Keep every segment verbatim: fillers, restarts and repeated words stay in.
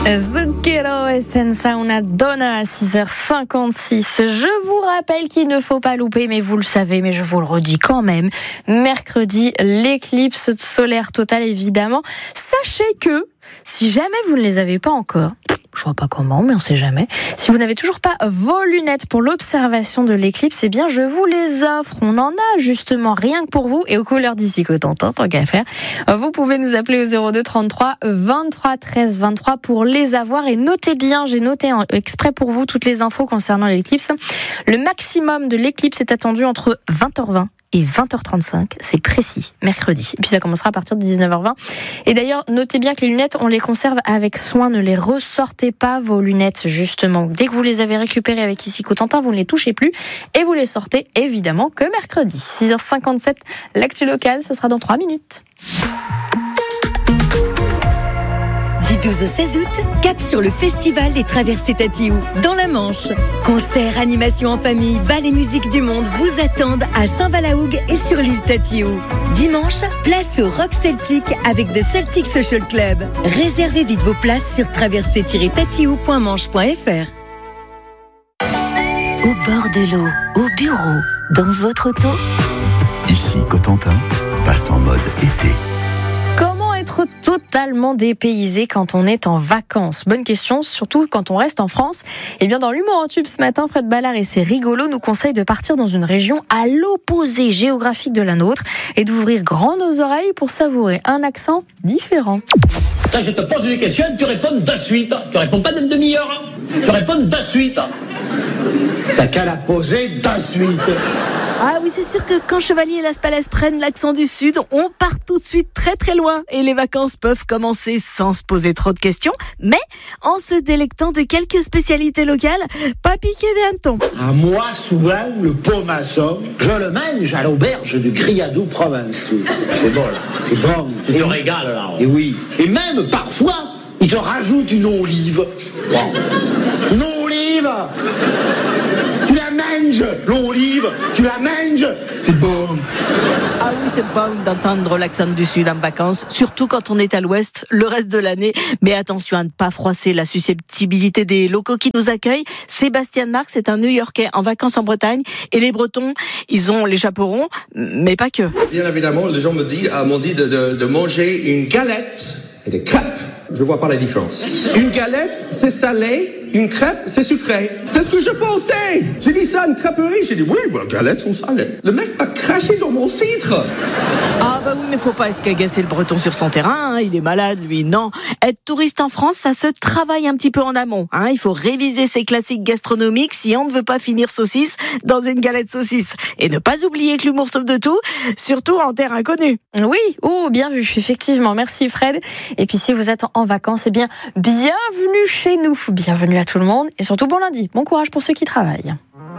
Zucchero et Senza una donna à six heures cinquante-six. Je vous rappelle qu'il ne faut pas louper, mais vous le savez, mais je vous le redis quand même. Mercredi, l'éclipse solaire totale, évidemment. Sachez que, si jamais vous ne les avez pas encore, je vois pas comment, mais on sait jamais. Si vous n'avez toujours pas vos lunettes pour l'observation de l'éclipse, eh bien, je vous les offre. On en a justement rien que pour vous et aux couleurs d'ici Cotentin, tant qu'à faire. Vous pouvez nous appeler au zéro deux trente-trois vingt-trois treize vingt-trois pour les avoir et notez bien, j'ai noté exprès pour vous toutes les infos concernant l'éclipse. Le maximum de l'éclipse est attendu entre vingt heures vingt et vingt heures trente-cinq, c'est précis, mercredi. Et puis ça commencera à partir de dix-neuf heures vingt. Et d'ailleurs, notez bien que les lunettes, on les conserve avec soin. Ne les ressortez pas, vos lunettes, justement. Dès que vous les avez récupérées avec ici Cotentin, vous ne les touchez plus et vous les sortez évidemment que mercredi. six heures cinquante-sept, l'actu locale, ce sera dans trois minutes. Du douze au seize août, cap sur le festival des Traversées Tatiou, dans la Manche. Concerts, animations en famille, bal et musique du monde vous attendent à Saint-Valahougue et sur l'île Tatiou. Dimanche, place au rock celtique avec The Celtic Social Club. Réservez vite vos places sur traversée tiret tatiou point manche point f r. Au bord de l'eau, au bureau, dans votre auto. Ici, Cotentin passe en mode été. Comment être totalement dépaysé quand on est en vacances? Bonne question, surtout quand on reste en France. Et bien dans l'humour en tube ce matin, Fred Ballard et ses rigolos nous conseillent de partir dans une région à l'opposé géographique de la nôtre et d'ouvrir grand nos oreilles pour savourer un accent différent. Là, je te pose une question, tu réponds de suite. Tu réponds pas d'une demi-heure. Tu réponds de suite. T'as qu'à la poser de suite. Ah oui, c'est sûr que quand Chevalier et Las Palais prennent l'accent du Sud, on part tout de suite très très loin et les vacances peuvent commencer sans se poser trop de questions, mais en se délectant de quelques spécialités locales, pas piquer des hannetons. À moi, souvent, le pomasson, je le mange à l'auberge du Criadou provençaux. C'est bon, là. C'est bon. Tu te régales, là. Et oui. Et même, parfois, ils te rajoutent une olive. Bon. Une olive. Tu la manges, l'olive, tu la manges, c'est bon. Ah oui, c'est bon d'entendre l'accent du Sud en vacances, surtout quand on est à l'Ouest le reste de l'année. Mais attention à ne pas froisser la susceptibilité des locaux qui nous accueillent. Sébastien Marx est un New-Yorkais en vacances en Bretagne et les Bretons, ils ont les chaperons, mais pas que. Bien évidemment, les gens me disent, ah, m'ont dit de, de, de manger une galette et des crêpes. Je vois pas la différence. Une galette, c'est salé. Une crêpe, c'est sucré. C'est ce que je pensais. J'ai dit ça à une crêperie. J'ai dit, oui, bah, galettes sont salées. Le mec a craché dans mon cidre. Ah bah oui, mais faut pas escagacer le Breton sur son terrain, hein. Il est malade, lui, non. Être touriste en France, ça se travaille un petit peu en amont, hein. Il faut réviser ses classiques gastronomiques si on ne veut pas finir saucisse dans une galette saucisse. Et ne pas oublier que l'humour sauve de tout, surtout en terre inconnue. Oui, oh, bien vu, effectivement. Merci Fred. Et puis si vous êtes en vacances, eh bien, bienvenue chez nous. Bienvenue à tout le monde et surtout bon lundi. Bon courage pour ceux qui travaillent.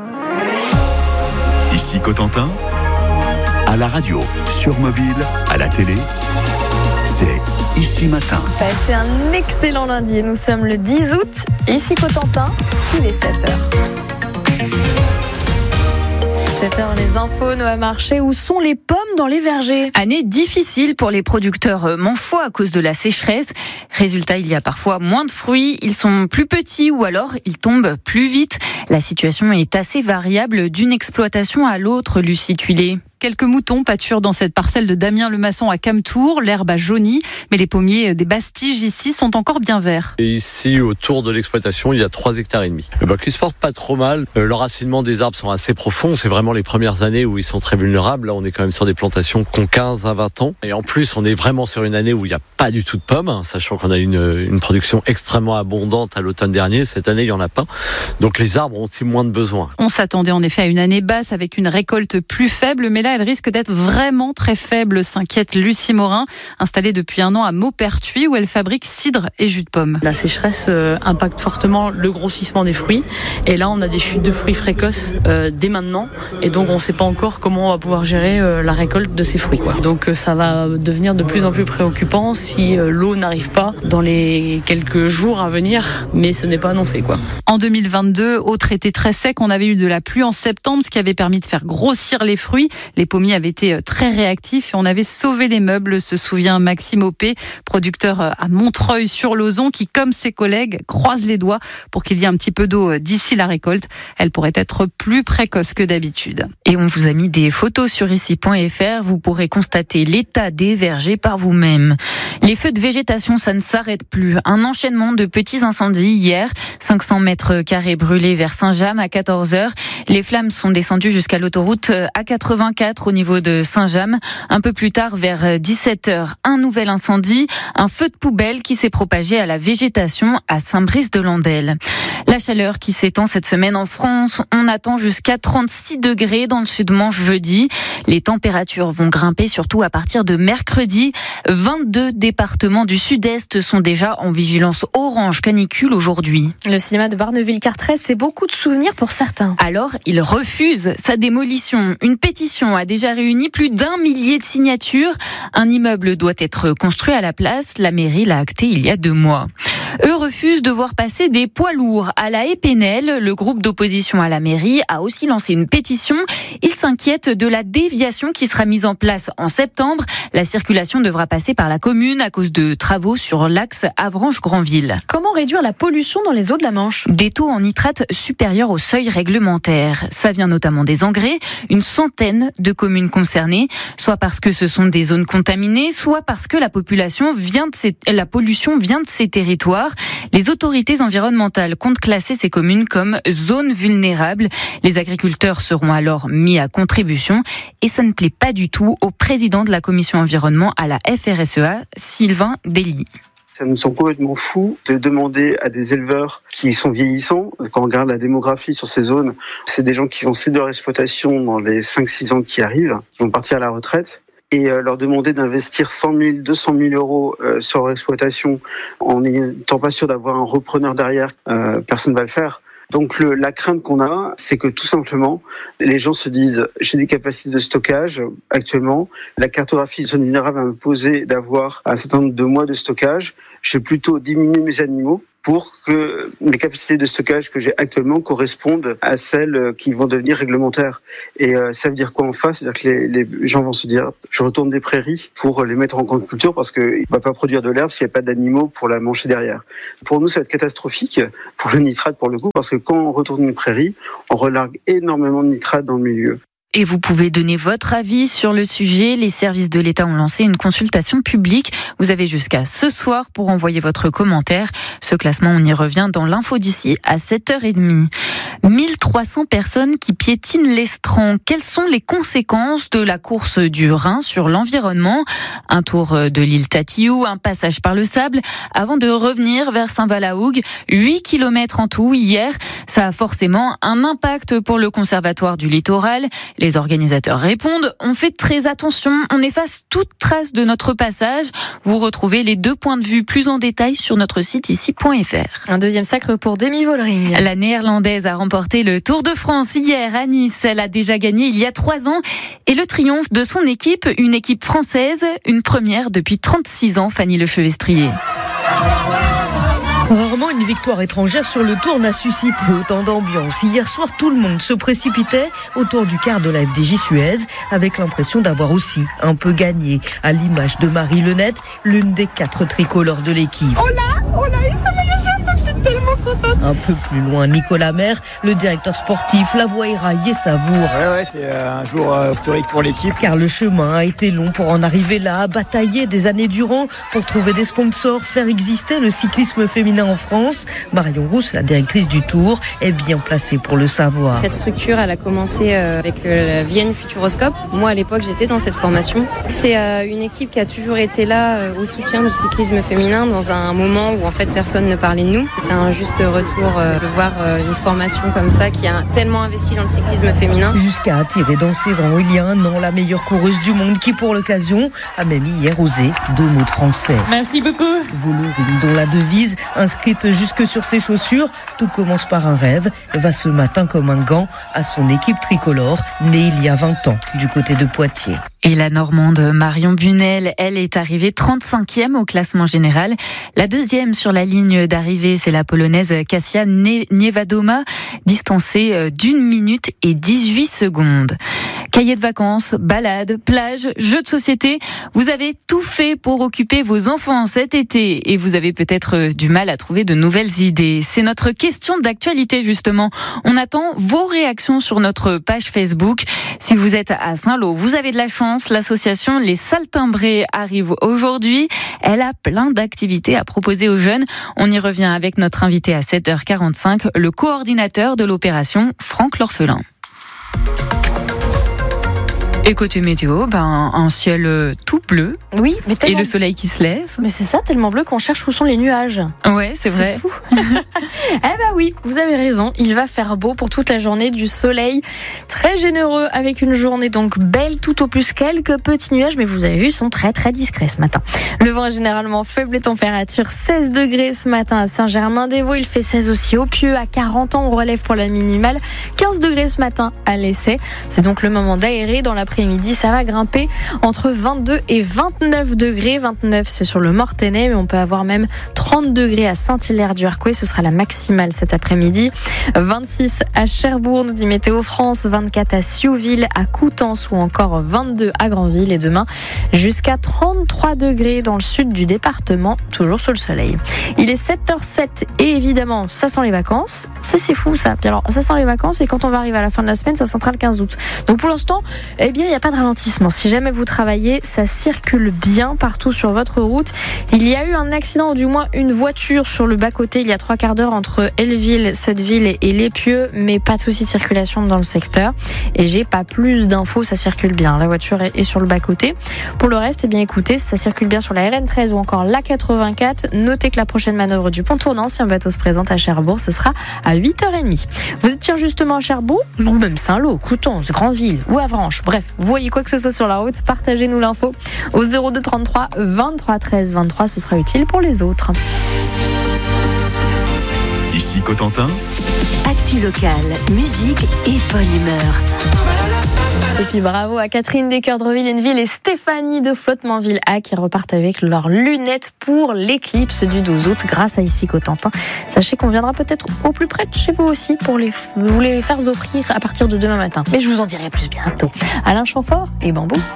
Ici Cotentin, à la radio, sur mobile, à la télé, c'est Ici Matin. C'est un excellent lundi et nous sommes le dix août. Ici Cotentin, il est sept heures. sept heures, les infos, Noah Marché. Où sont les pommes dans les vergers? Année difficile pour les producteurs manchois à cause de la sécheresse. Résultat, il y a parfois moins de fruits, ils sont plus petits ou alors ils tombent plus vite. La situation est assez variable d'une exploitation à l'autre, Lucie Tuilé. Quelques moutons pâturent dans cette parcelle de Damien Lemasson à Camtour. L'herbe a jauni, mais les pommiers des Bastiges ici sont encore bien verts. Et ici, autour de l'exploitation, il y a trois hectares et demi. Bah, qui se portent pas trop mal. Euh, l'enracinement des arbres sont assez profonds. C'est vraiment les premières années où ils sont très vulnérables. Là, on est quand même sur des plantations qui ont quinze à vingt ans. Et en plus, on est vraiment sur une année où il n'y a pas du tout de pommes, sachant qu'on a une, une production extrêmement abondante à l'automne dernier. Cette année, il n'y en a pas. Donc les arbres ont aussi moins de besoins. On s'attendait en effet à une année basse avec une récolte plus faible, mais là, elle risque d'être vraiment très faible, s'inquiète Lucie Morin, installée depuis un an à Maupertuis où elle fabrique cidre et jus de pomme. La sécheresse euh, impacte fortement le grossissement des fruits et là on a des chutes de fruits précoces euh, dès maintenant et donc on ne sait pas encore comment on va pouvoir gérer euh, la récolte de ces fruits, quoi. Donc euh, ça va devenir de plus en plus préoccupant si euh, l'eau n'arrive pas dans les quelques jours à venir, mais ce n'est pas annoncé, quoi. En deux mille vingt-deux, autre été très sec, on avait eu de la pluie en septembre, ce qui avait permis de faire grossir les fruits. Les pommiers avaient été très réactifs et on avait sauvé les meubles, se souvient Maxime Opé, producteur à Montreuil-sur-Lauzon, qui, comme ses collègues, croise les doigts pour qu'il y ait un petit peu d'eau d'ici la récolte. Elle pourrait être plus précoce que d'habitude. Et on vous a mis des photos sur ici point f r. Vous pourrez constater l'état des vergers par vous-même. Les feux de végétation, ça ne s'arrête plus. Un enchaînement de petits incendies hier. cinq cents mètres carrés brûlés vers Saint-James à quatorze heures. Les flammes sont descendues jusqu'à l'autoroute A quatre-vingt-quatre au niveau de Saint-James. Un peu plus tard, vers dix-sept heures, un nouvel incendie. Un feu de poubelle qui s'est propagé à la végétation à Saint-Brice-de-Landelle. La chaleur qui s'étend cette semaine en France. On attend jusqu'à trente-six degrés dans le Sud-Manche jeudi. Les températures vont grimper surtout à partir de mercredi. vingt-deux départements du Sud-Est sont déjà en vigilance orange canicule aujourd'hui. Le cinéma de Barneville-Carteret, c'est beaucoup de souvenirs pour certains. Alors, il refuse sa démolition. Une pétition a déjà réuni plus d'un millier de signatures. Un immeuble doit être construit à la place. La mairie l'a acté il y a deux mois. Eux refusent de voir passer des poids lourds. À la Épinel, le groupe d'opposition à la mairie a aussi lancé une pétition. Ils s'inquiètent de la déviation qui sera mise en place en septembre. La circulation devra passer par la commune à cause de travaux sur l'axe Avranches-Granville. Comment réduire la pollution dans les eaux de la Manche ? Des taux en nitrate supérieurs au seuil réglementaire. Ça vient notamment des engrais. Une centaine de communes concernées, soit parce que ce sont des zones contaminées, soit parce que la population vient de ces, la pollution vient de ces territoires. Les autorités environnementales comptent classer ces communes comme zones vulnérables. Les agriculteurs seront alors mis à contribution et ça ne plaît pas du tout au président de la commission environnement à la F R S E A, Sylvain Dély. Ça nous semble complètement fou de demander à des éleveurs qui sont vieillissants, quand on regarde la démographie sur ces zones, c'est des gens qui vont céder leur exploitation dans les cinq six ans qui arrivent, qui vont partir à la retraite. Et leur demander d'investir cent mille, deux cent mille euros sur leur exploitation en n'étant pas sûr d'avoir un repreneur derrière, euh, personne ne va le faire. Donc le, la crainte qu'on a, c'est que tout simplement, les gens se disent « j'ai des capacités de stockage actuellement, la cartographie de zone vulnérable va me poser d'avoir un certain nombre de mois de stockage, je vais plutôt diminuer mes animaux pour que les capacités de stockage que j'ai actuellement correspondent à celles qui vont devenir réglementaires. » Et euh, ça veut dire quoi en face ? C'est-à-dire que les, les gens vont se dire « je retourne des prairies pour les mettre en grande culture parce qu'il ne va pas produire de l'herbe s'il n'y a pas d'animaux pour la manger derrière. » Pour nous, ça va être catastrophique pour le nitrate pour le coup, parce que quand on retourne une prairie, on relargue énormément de nitrate dans le milieu. Et vous pouvez donner votre avis sur le sujet. Les services de l'État ont lancé une consultation publique. Vous avez jusqu'à ce soir pour envoyer votre commentaire. Ce classement, on y revient dans l'info d'ici à sept heures trente. mille trois cents personnes qui piétinent l'estran. Quelles sont les conséquences de la course du Rhin sur l'environnement ? Un tour de l'île Tatiou, un passage par le sable, avant de revenir vers Saint-Valahougue. huit kilomètres en tout hier. Ça a forcément un impact pour le Conservatoire du littoral. Les organisateurs répondent, on fait très attention, on efface toute trace de notre passage. Vous retrouvez les deux points de vue plus en détail sur notre site ici point f r. Un deuxième sacre pour Demi Vollering. La néerlandaise a remporté le Tour de France hier à Nice. Elle a déjà gagné il y a trois ans. Et le triomphe de son équipe, une équipe française, une première depuis trente-six ans, Fanny Lechevestrier. Rarement une victoire étrangère sur le Tour n'a suscité autant d'ambiance. Hier soir, tout le monde se précipitait autour du quart de la F D J Suez avec l'impression d'avoir aussi un peu gagné, à l'image de Marie Lenette, l'une des quatre tricolores de l'équipe. On l'a, on l'a eu, ça m'a joué, je suis tellement contente. Un peu plus loin, Nicolas Maire, le directeur sportif, la voit éraillée savoure. Ouais, ouais, c'est un jour euh, historique pour l'équipe. Car le chemin a été long pour en arriver là, batailler des années durant pour trouver des sponsors, faire exister le cyclisme féminin en France. Marion Rousse, la directrice du Tour, est bien placée pour le savoir. Cette structure, elle a commencé avec la Vienne Futuroscope. Moi, à l'époque, j'étais dans cette formation. C'est une équipe qui a toujours été là au soutien du cyclisme féminin dans un moment où en fait personne ne parlait de nous. C'est un juste retour de voir une formation comme ça qui a tellement investi dans le cyclisme féminin. Jusqu'à attirer dans ses rangs il y a un an la meilleure coureuse du monde qui, pour l'occasion, a même hier osé deux mots de français. Merci beaucoup. Vollering, dont la devise inscrite jusque sur ses chaussures, tout commence par un rêve, va ce matin comme un gant à son équipe tricolore, née il y a vingt ans du côté de Poitiers. Et la Normande Marion Bunel, elle est arrivée trente-cinquième au classement général. La deuxième sur la ligne d'arrivée, c'est la Polonaise Kasia Niewidoma, distancée d'une minute et dix-huit secondes. Cahiers de vacances, balades, plages, jeux de société. Vous avez tout fait pour occuper vos enfants cet été et vous avez peut-être du mal à trouver de nouvelles idées. C'est notre question d'actualité justement. On attend vos réactions sur notre page Facebook. Si vous êtes à Saint-Lô, vous avez de la chance. L'association Les Saltimbrés arrive aujourd'hui. Elle a plein d'activités à proposer aux jeunes. On y revient avec notre invité à sept heures quarante-cinq, le coordinateur de l'opération, Franck L'Orphelin. Et côté météo, ben, un ciel tout bleu. Oui, mais tellement... Et le soleil qui se lève. Mais c'est ça, tellement bleu qu'on cherche où sont les nuages. Ouais, c'est, c'est vrai. Fou. Eh ben oui, vous avez raison. Il va faire beau pour toute la journée, du soleil très généreux avec une journée donc belle, tout au plus quelques petits nuages, mais vous avez vu, ils sont très très discrets ce matin. Le vent est généralement faible, les températures seize degrés ce matin à Saint-Germain-des-Vaux. Il fait seize aussi au Pieux, à quarante ans, on relève pour la minimale. quinze degrés ce matin à l'Essai. C'est donc le moment d'aérer dans l'après-midi. Midi, ça va grimper entre vingt-deux et vingt-neuf degrés. vingt-neuf, c'est sur le Mortainais, mais on peut avoir même trente degrés à Saint-Hilaire-du-Harcouët. Ce sera la maximale cet après-midi. vingt-six à Cherbourg, nous dit Météo France. vingt-quatre à Siouville, à Coutances ou encore vingt-deux à Granville. Et demain, jusqu'à trente-trois degrés dans le sud du département, toujours sous le soleil. Il est sept heures zéro sept et évidemment, ça sent les vacances. Ça, c'est fou, ça. Puis alors, ça sent les vacances et quand on va arriver à la fin de la semaine, ça sentera le quinze août. Donc pour l'instant, eh bien, il n'y a pas de ralentissement. Si jamais vous travaillez, ça circule bien partout sur votre route. Il y a eu un accident, ou du moins une voiture sur le bas-côté il y a trois quarts d'heure entre Elleville, Sotteville et Les Pieux, mais pas de souci de circulation dans le secteur. Et j'ai pas plus d'infos, ça circule bien. La voiture est sur le bas-côté. Pour le reste, eh bien, écoutez, ça circule bien sur la R N treize ou encore la quatre-vingt-quatre. Notez que la prochaine manœuvre du pont tournant, si un bateau se présente à Cherbourg, ce sera à huit heures trente. Vous étiez justement à Cherbourg, ou même Saint-Lô, Coutances, Granville ou Avranches. Bref, vous voyez quoi que ce soit sur la route, partagez-nous l'info au zéro deux trente-trois vingt-trois treize vingt-trois, ce sera utile pour les autres. Ici Cotentin. Actu locale, musique et bonne humeur. Et puis bravo à Catherine Descoeurs de Villeneuve et Stéphanie de Flottementville-A qui repartent avec leurs lunettes pour l'éclipse du douze août grâce à Ici Cotentin. Sachez qu'on viendra peut-être au plus près de chez vous aussi pour les, vous les faire offrir à partir de demain matin. Mais je vous en dirai plus bientôt. Alain Chamfort et Bambou.